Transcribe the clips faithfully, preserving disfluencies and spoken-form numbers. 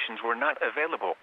conditions were not available.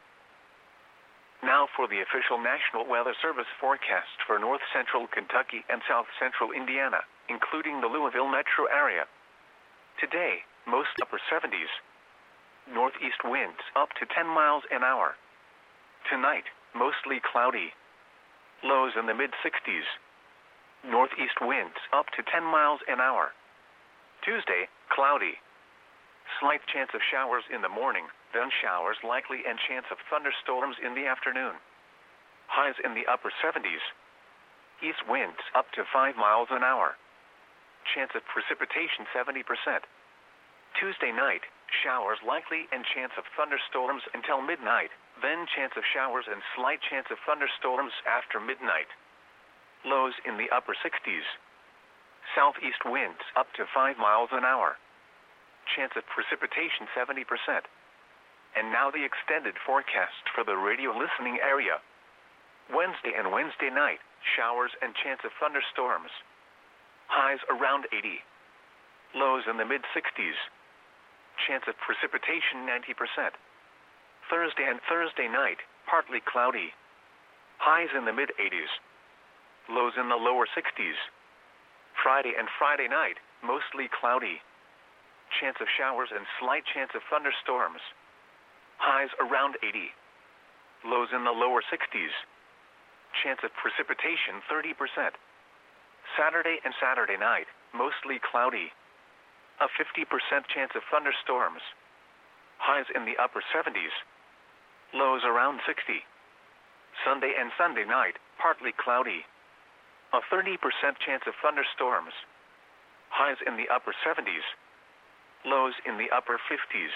Now for the official National Weather Service forecast for north central Kentucky and south central Indiana, including the Louisville metro area. Today, most upper seventies. Northeast winds up to ten miles an hour. Tonight, mostly cloudy. Lows in the mid sixties. Northeast winds up to ten miles an hour. Tuesday, cloudy. Slight chance of showers in the morning, then showers likely and chance of thunderstorms in the afternoon. Highs in the upper seventies. East winds up to five miles an hour. Chance of precipitation seventy percent. Tuesday night, showers likely and chance of thunderstorms until midnight, then chance of showers and slight chance of thunderstorms after midnight. Lows in the upper sixties. Southeast winds up to five miles an hour. Chance of precipitation seventy percent. And now the extended forecast for the radio listening area. Wednesday and Wednesday night, showers and chance of thunderstorms. Highs around eighty. Lows in the mid sixties. Chance of precipitation ninety percent. Thursday and Thursday night, partly cloudy. Highs in the mid eighties. Lows in the lower sixties. Friday and Friday night, mostly cloudy. Chance of showers and slight chance of thunderstorms. Highs around eighty. Lows in the lower sixties. Chance of precipitation thirty percent. Saturday and Saturday night, mostly cloudy. A fifty percent chance of thunderstorms. Highs in the upper seventies. Lows around sixty. Sunday and Sunday night, partly cloudy. A thirty percent chance of thunderstorms. Highs in the upper seventies. Lows in the upper fifties.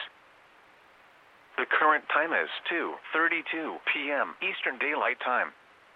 The current time is two thirty-two p m Eastern Daylight Time.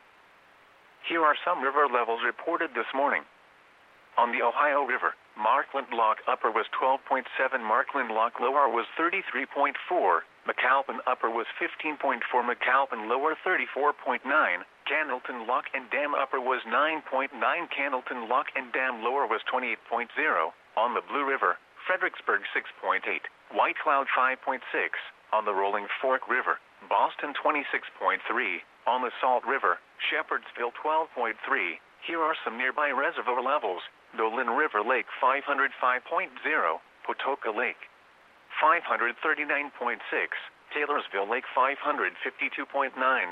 Here are some river levels reported this morning. On the Ohio River, Markland Lock Upper was twelve point seven, Markland Lock Lower was thirty-three point four, McAlpin Upper was fifteen point four, McAlpin Lower thirty-four point nine, Cannelton Lock and Dam Upper was nine point nine, Cannelton Lock and Dam Lower was twenty-eight point zero, on the Blue River, Fredericksburg six point eight, White Cloud five point six, on the Rolling Fork River, Boston twenty-six point three, on the Salt River, Shepherdsville twelve point three. Here are some nearby reservoir levels. Dolan River Lake five hundred five point zero, Potoka Lake five hundred thirty-nine point six, Taylorsville Lake five hundred fifty-two point nine.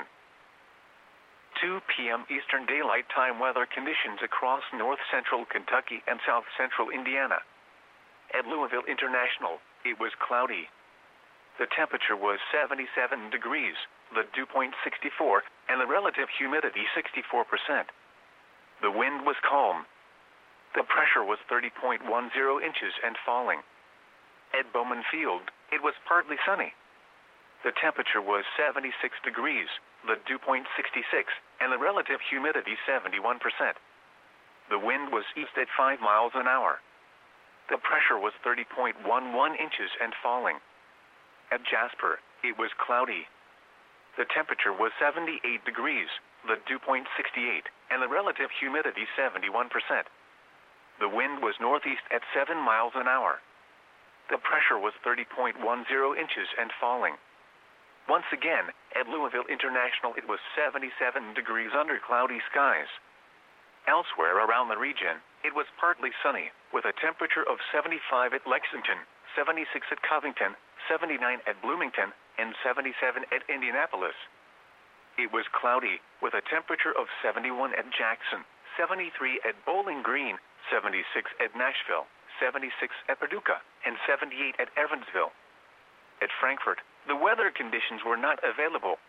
two p m Eastern Daylight Time weather conditions across north central Kentucky and south central Indiana. At Louisville International, it was cloudy. The temperature was seventy-seven degrees, the dew point sixty-four, and the relative humidity sixty-four percent. The wind was calm. The pressure was thirty point one zero inches and falling. At Bowman Field, it was partly sunny. The temperature was seventy-six degrees, the dew point sixty-six, and the relative humidity seventy-one percent. The wind was east at five miles an hour. The pressure was thirty point one one inches and falling. At Jasper, it was cloudy. The temperature was seventy-eight degrees, the dew point sixty-eight, and the relative humidity seventy-one percent. The wind was northeast at seven miles an hour. The pressure was thirty point one zero inches and falling. Once again, at Louisville International it was seventy-seven degrees under cloudy skies. Elsewhere around the region, it was partly sunny, with a temperature of seventy-five at Lexington, seventy-six at Covington, seventy-nine at Bloomington, and seventy-seven at Indianapolis. It was cloudy, with a temperature of seventy-one at Jackson, seventy-three at Bowling Green, seventy-six at Nashville, seventy-six at Paducah, and seventy-eight at Evansville. At Frankfort, the weather conditions were not available.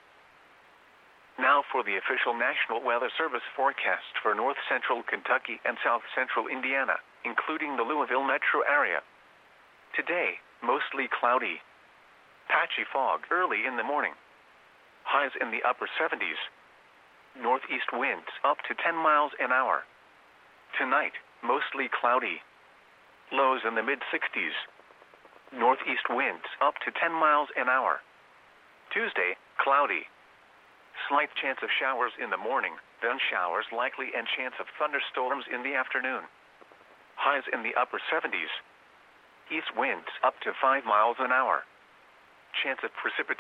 Now for the official National Weather Service forecast for north central Kentucky and south central Indiana, including the Louisville metro area. Today, mostly cloudy. Patchy fog early in the morning. Highs in the upper seventies. Northeast winds up to ten miles an hour. Tonight, mostly cloudy. Lows in the mid sixties. Northeast winds up to ten miles an hour. Tuesday, cloudy. Slight chance of showers in the morning, then showers likely and chance of thunderstorms in the afternoon. Highs in the upper seventies. East winds up to five miles an hour. Chance of precipitation